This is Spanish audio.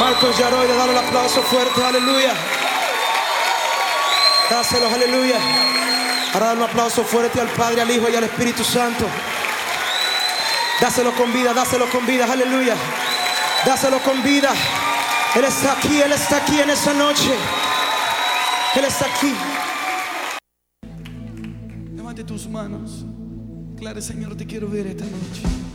Marcos Yaroy, de darle el aplauso fuerte, aleluya. Dáselo, aleluya. Ahora dar un aplauso fuerte al Padre, al Hijo y al Espíritu Santo. Dáselo con vida, aleluya. Dáselo con vida. Él está aquí en esta noche. Él está aquí. Levante tus manos. Claro, Señor, te quiero ver esta noche.